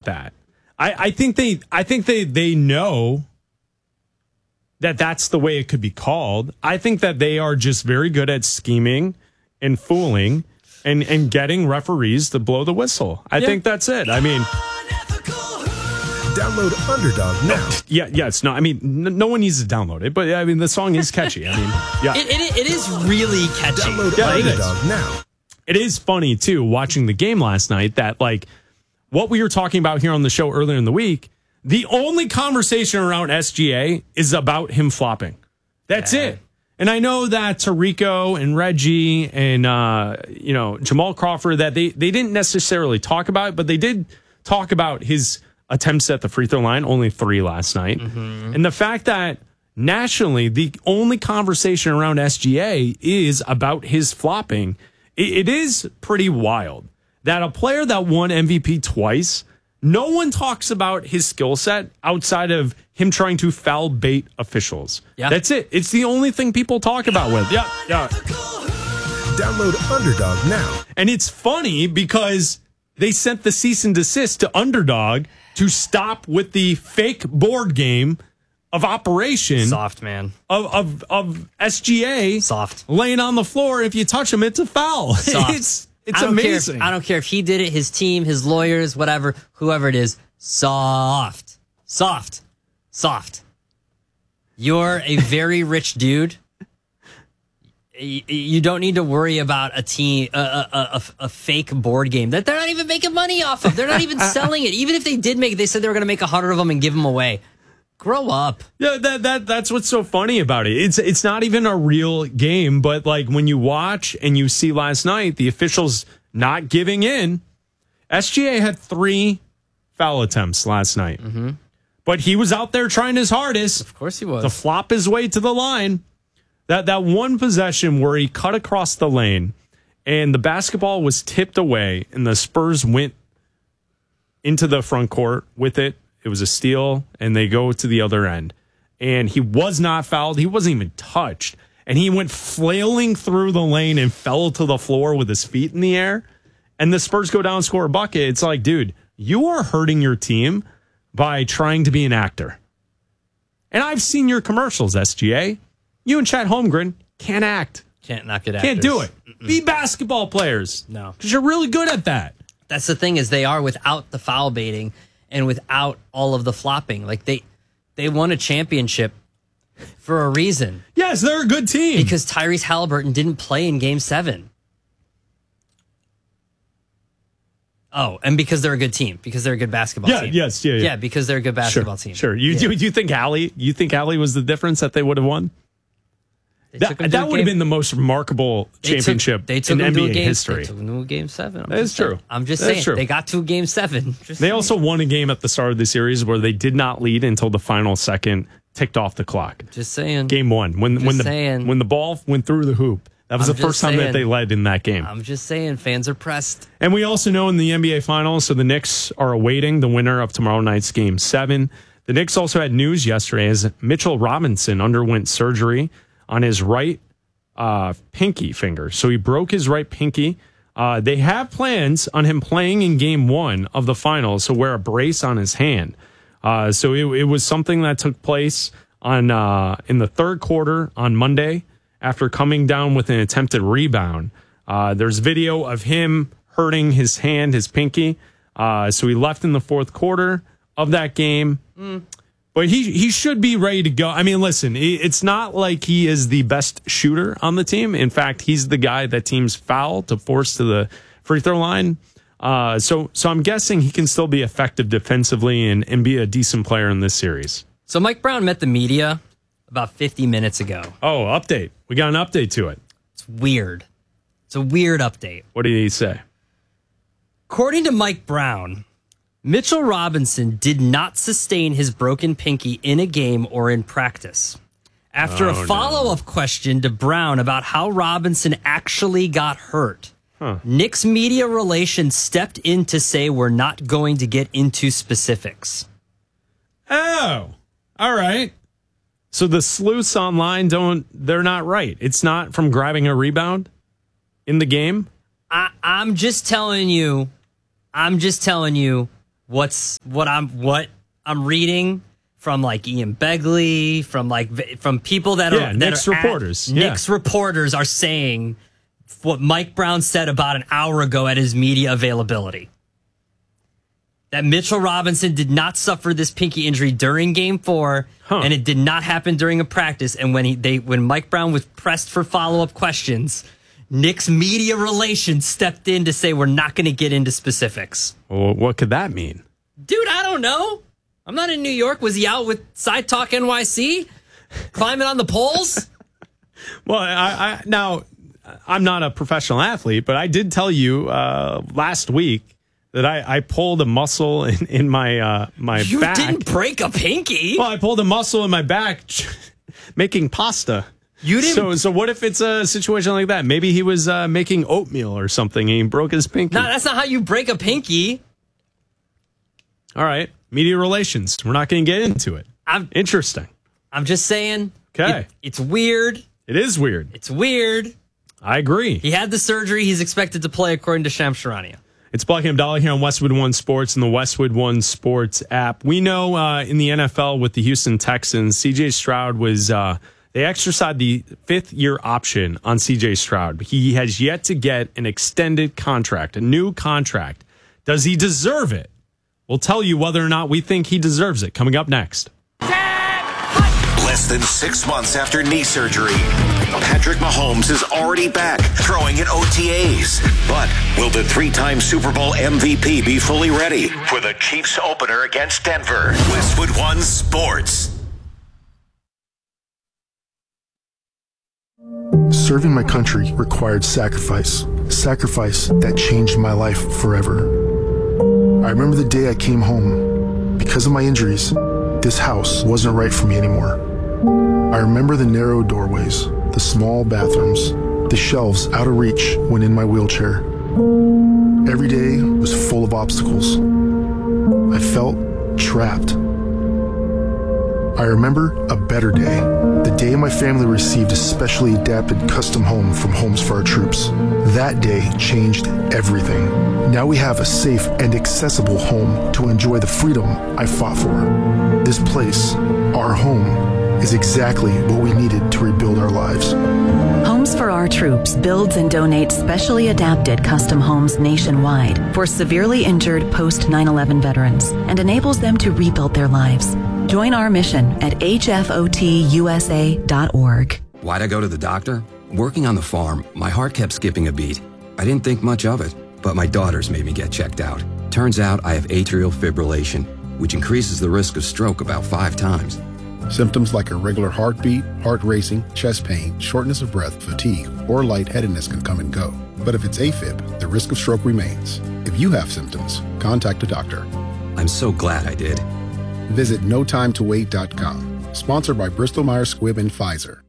that. I think they know that that's the way it could be called. I think that they are just very good at scheming and fooling and getting referees to blow the whistle. I think that's it. I mean, download Underdog now. Yes. No, I mean, no one needs to download it, but I mean, the song is catchy. I mean, yeah. It is really catchy. Download Underdog now. It is funny, too, watching the game last night that, like, what we were talking about here on the show earlier in the week, the only conversation around SGA is about him flopping. That's it. And I know that Tarico and Reggie and, Jamal Crawford, that they didn't necessarily talk about it, but they did talk about his attempts at the free throw line, only 3 last night. Mm-hmm. And the fact that nationally, the only conversation around SGA is about his flopping, it is pretty wild that a player that won MVP twice, no one talks about his skill set outside of him trying to foul bait officials. Yeah. That's it. It's the only thing people talk about with. Yeah. Download Underdog now. And it's funny because they sent the cease and desist to Underdog to stop with the fake board game of operation. Soft, man. Of SGA. Soft. Laying on the floor. If you touch him, it's a foul. Soft. It's amazing. I don't care if he did it, his team, his lawyers, whatever, whoever it is. Soft. You're a very rich dude. You don't need to worry about a team, a fake board game that they're not even making money off of. They're not even selling it. Even if they did make it, they said they were going to make 100 of them and give them away. Grow up. Yeah, that's what's so funny about it. It's not even a real game, but like when you watch and you see last night the officials not giving in, SGA had 3 foul attempts last night. Mm-hmm. But he was out there trying his hardest. Of course he was. To flop his way to the line. That one possession where he cut across the lane and the basketball was tipped away and the Spurs went into the front court with it. It was a steal, and they go to the other end. And he was not fouled. He wasn't even touched. And he went flailing through the lane and fell to the floor with his feet in the air. And the Spurs go down and score a bucket. It's like, dude, you are hurting your team by trying to be an actor. And I've seen your commercials, SGA. You and Chet Holmgren can't act. Can't not good actors. Can't do it. Mm-mm. Be basketball players. No. Because you're really good at that. That's the thing is they are without the foul baiting. And without all of the flopping, like they won a championship for a reason. Yes, they're a good team. Because Tyrese Halliburton didn't play in Game 7. Oh, and because they're a good team. Because they're a good basketball team. Yes. Yeah, because they're a good basketball team. Sure. You think Allie was the difference that they would have won? That would have been the most remarkable championship in NBA history. They took them to Game 7. That is true. I'm just saying. They got to Game 7. They also won a game at the start of the series where they did not lead until the final second ticked off the clock. Just saying. Game 1. When the ball went through the hoop. That was the first time that they led in that game. I'm just saying, fans are pressed. And we also know in the NBA Finals, so the Knicks are awaiting the winner of tomorrow night's Game 7. The Knicks also had news yesterday as Mitchell Robinson underwent surgery on his right pinky finger. So he broke his right pinky. They have plans on him playing in Game 1 of the finals, so wear a brace on his hand. So it was something that took place on in the third quarter on Monday after coming down with an attempted rebound. There's video of him hurting his hand, his pinky. So he left in the fourth quarter of that game. But he should be ready to go. I mean, listen, it's not like he is the best shooter on the team. In fact, he's the guy that teams foul to force to the free throw line. So I'm guessing he can still be effective defensively and be a decent player in this series. So Mike Brown met the media about 50 minutes ago. Oh, update. We got an update to it. It's weird. It's a weird update. What did he say? According to Mike Brown, Mitchell Robinson did not sustain his broken pinky in a game or in practice. After a follow-up question to Brown about how Robinson actually got hurt, Knicks media relations stepped in to say we're not going to get into specifics. Oh, all right. So the sleuths online they're not right. It's not from grabbing a rebound in the game? I'm just telling you what I'm reading from like Ian Begley, from people that are Knicks reporters. Knicks reporters are saying what Mike Brown said about an hour ago at his media availability. That Mitchell Robinson did not suffer this pinky injury during Game 4, and it did not happen during a practice. And when Mike Brown was pressed for follow-up questions, Knicks media relations stepped in to say we're not going to get into specifics. Well, what could that mean? Dude, I don't know. I'm not in New York. Was he out with Side Talk NYC? Climbing on the poles? Well, now, I'm not a professional athlete, but I did tell you last week that I pulled a muscle in my back. You didn't break a pinky. Well, I pulled a muscle in my back making pasta. You didn't. So what if it's a situation like that? Maybe he was making oatmeal or something and he broke his pinky. No, that's not how you break a pinky. All right. Media relations. We're not going to get into it. Interesting. I'm just saying. Okay. It's weird. It is weird. It's weird. I agree. He had the surgery. He's expected to play according to Shams Charania. It's Bucky Abdallah here on Westwood One Sports and the Westwood One Sports app. We know in the NFL with the Houston Texans, C.J. Stroud was, they exercised the 5th-year option on C.J. Stroud. He has yet to get an extended contract, a new contract. Does he deserve it? We'll tell you whether or not we think he deserves it coming up next. Less than 6 months after knee surgery, Patrick Mahomes is already back throwing in OTAs. But will the 3-time Super Bowl MVP be fully ready for the Chiefs opener against Denver? Westwood One Sports. Serving my country required sacrifice that changed my life forever. I remember the day I came home. Because of my injuries, this house wasn't right for me anymore. I remember the narrow doorways, the small bathrooms, the shelves out of reach when in my wheelchair. Every day was full of obstacles. I felt trapped. I remember a better day, the day my family received a specially adapted custom home from Homes for Our Troops. That day changed everything. Now we have a safe and accessible home to enjoy the freedom I fought for. This place, our home, is exactly what we needed to rebuild our lives. Homes for Our Troops builds and donates specially adapted custom homes nationwide for severely injured post 9/11 veterans and enables them to rebuild their lives. Join our mission at hfotusa.org. Why'd I go to the doctor? Working on the farm, my heart kept skipping a beat. I didn't think much of it, but my daughters made me get checked out. Turns out I have atrial fibrillation, which increases the risk of stroke about 5 times. Symptoms like irregular heartbeat, heart racing, chest pain, shortness of breath, fatigue, or lightheadedness can come and go. But if it's AFib, the risk of stroke remains. If you have symptoms, contact a doctor. I'm so glad I did. Visit notimetowait.com. Sponsored by Bristol Myers Squibb and Pfizer.